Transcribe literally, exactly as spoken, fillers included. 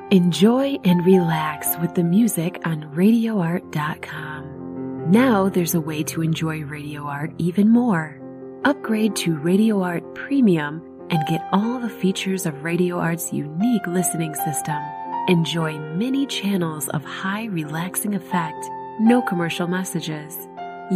Enjoy and relax with the music on radio art dot com. Now there's a way to enjoy Radio Art even more. Upgrade to Radio Art Premium and get all the features of Radio Art's unique listening system. Enjoy many channels of high relaxing effect, no commercial messages.